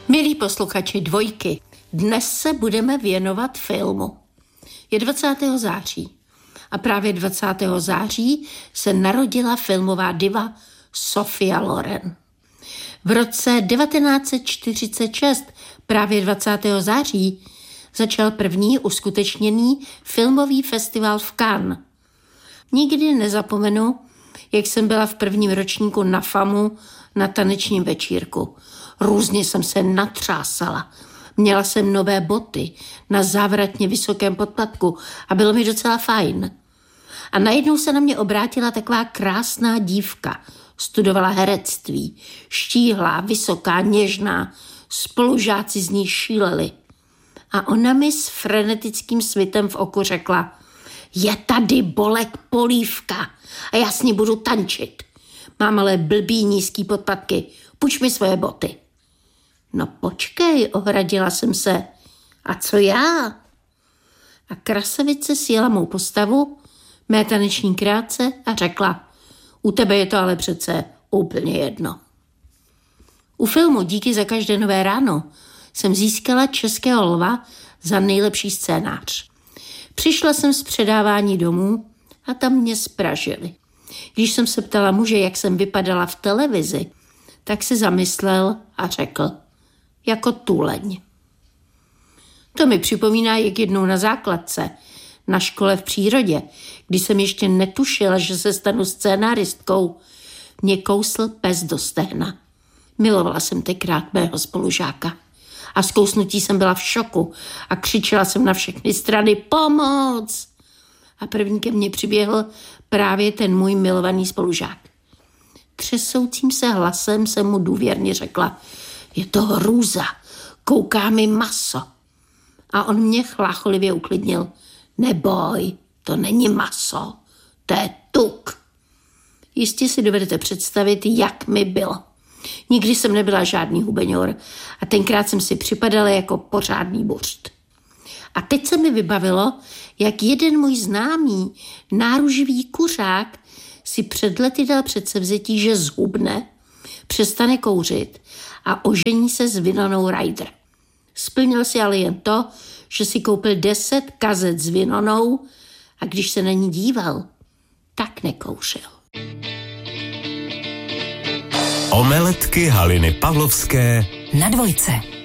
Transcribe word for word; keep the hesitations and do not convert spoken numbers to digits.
Milí posluchači Dvojky, dnes se budeme věnovat filmu. Je dvacátého září a právě dvacátého září se narodila filmová diva Sophia Loren. V roce devatenáct set čtyřicet šest, právě dvacátého září, začal první uskutečněný filmový festival v Cannes. Nikdy nezapomenu, jak jsem byla v prvním ročníku na FAMu na tanečním večírku. Různě jsem se natřásala. Měla jsem nové boty na závratně vysokém podpatku a bylo mi docela fajn. A najednou se na mě obrátila taková krásná dívka. Studovala herectví. Štíhlá, vysoká, něžná. Spolužáci z ní šíleli. A ona mi s frenetickým svitem v oku řekla: je tady Bolek Polívka a já s ní budu tančit. Mám ale blbý nízký podpatky. Půjč mi svoje boty. No počkej, ohradila jsem se. A co já? A krasavice sjela mou postavu, mé taneční krátce a řekla: u tebe je to ale přece úplně jedno. U filmu Díky za každé nové ráno jsem získala Českého lva za nejlepší scénář. Přišla jsem z předávání domů a tam mě zpražili. Když jsem se ptala muže, jak jsem vypadala v televizi, tak se zamyslel a řekl: jako tuleň. To mi připomíná, jak jednou na základce, na škole v přírodě, když jsem ještě netušila, že se stanu scénáristkou, mě kousl pes do stehna. Milovala jsem tenkrát mého spolužáka. A z kousnutí jsem byla v šoku a křičela jsem na všechny strany: pomoc! A první ke mně přiběhl právě ten můj milovaný spolužák. Třesoucím se hlasem jsem mu důvěrně řekla: je to hrůza, kouká mi maso. A on mě chlácholivě uklidnil: neboj, to není maso, to je tuk. Jistě si dovedete představit, jak mi bylo. Nikdy jsem nebyla žádný hubeňor a tenkrát jsem si připadala jako pořádný buřt. A teď se mi vybavilo, jak jeden můj známý náruživý kuřák si před lety dal předsevzetí, že zhubne, přestane kouřit a ožení se s Winonou Ryder. Splnil si ale jen to, že si koupil deset kazet s Winonou a když se na ní díval, tak nekouřil. Omeletky Haliny Pavlovské na Dvojce.